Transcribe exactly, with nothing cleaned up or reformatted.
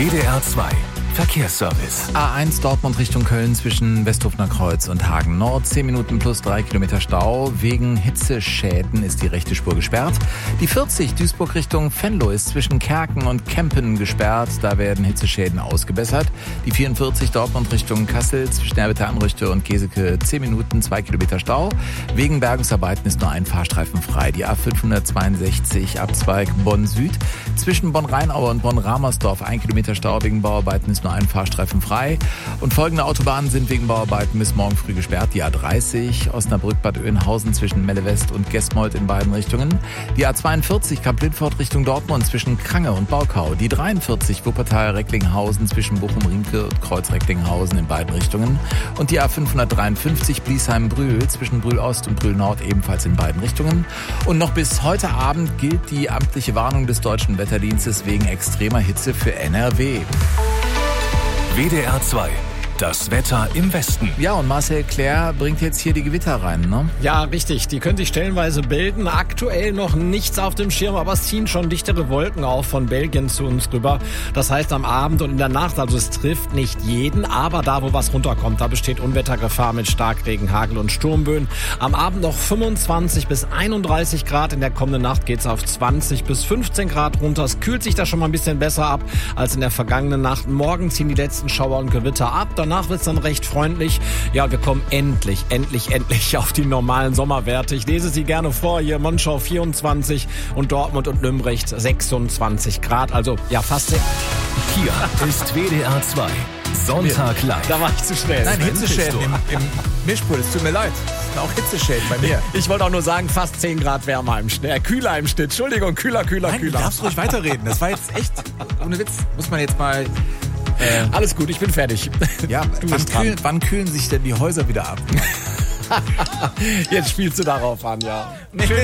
W D R zwei Verkehrsservice. A eins Dortmund Richtung Köln zwischen Westhofener Kreuz und Hagen Nord. zehn Minuten plus drei Kilometer Stau. Wegen Hitzeschäden ist die rechte Spur gesperrt. Die vierzig Duisburg Richtung Venlo ist zwischen Kerken und Kempen gesperrt. Da werden Hitzeschäden ausgebessert. Die vierundvierzig Dortmund Richtung Kassel zwischen Erbitte-Anrüchte und Geseke zehn Minuten, zwei Kilometer Stau. Wegen Bergungsarbeiten ist nur ein Fahrstreifen frei. Die A fünfhundertzweiundsechzig Abzweig Bonn Süd zwischen Bonn-Rheinaue und Bonn-Ramersdorf ein Kilometer Stau. Wegen Bauarbeiten ist nur ein Fahrstreifen frei. Und folgende Autobahnen sind wegen Bauarbeiten bis morgen früh gesperrt. Die A dreißig Osnabrück-Bad Oeynhausen zwischen Melle West und Gesmold in beiden Richtungen. Die A zweiundvierzig Kamp-Lindfort Richtung Dortmund zwischen Krange und Baukau. Die dreiundvierzig Wuppertal-Recklinghausen zwischen Bochum-Riemke und Kreuz-Recklinghausen in beiden Richtungen. Und die A fünfhundertdreiundfünfzig Bliesheim-Brühl zwischen Brühl-Ost und Brühl-Nord ebenfalls in beiden Richtungen. Und noch bis heute Abend gilt die amtliche Warnung des Deutschen Wetterdienstes wegen extremer Hitze für N R W. W D R zwei, das Wetter im Westen. Ja, und Marcel Claire bringt jetzt hier die Gewitter rein, ne? Ja, richtig. Die können sich stellenweise bilden. Aktuell noch nichts auf dem Schirm, aber es ziehen schon dichtere Wolken auf von Belgien zu uns rüber. Das heißt am Abend und in der Nacht, also es trifft nicht jeden, aber da, wo was runterkommt, da besteht Unwettergefahr mit Starkregen, Hagel und Sturmböen. Am Abend noch fünfundzwanzig bis einunddreißig Grad. In der kommenden Nacht geht's auf zwanzig bis fünfzehn Grad runter. Es kühlt sich da schon mal ein bisschen besser ab als in der vergangenen Nacht. Morgen ziehen die letzten Schauer und Gewitter ab. Danach wird's dann recht freundlich. Ja, wir kommen endlich, endlich, endlich auf die normalen Sommerwerte. Ich lese sie gerne vor. Hier Monschau vierundzwanzig und Dortmund und Nümbrecht sechsundzwanzig Grad. Also ja, fast. Hier ist W D R zwei. Sonntag live. Da war ich zu schnell. Nein, Hitzeschäden im, im Mischpult. Es tut mir leid. Es sind auch Hitzeschäden bei mir. Ich wollte auch nur sagen, fast zehn Grad wärmer im Schnitt. Äh, kühler im Schnitt. Entschuldigung, kühler, kühler, Nein, kühler. du darfst ruhig weiterreden. Das war jetzt echt, ohne Witz, muss man jetzt mal... Äh, Alles gut, ich bin fertig. Ja, wann kühlen, wann kühlen sich denn die Häuser wieder ab? Jetzt spielst du darauf an, ja. Nee.